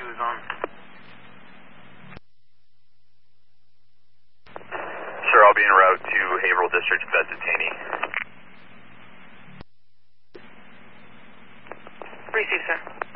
Who's on? Sir, I'll be en route to Haverhill District Vet Detainee. Receive, sir.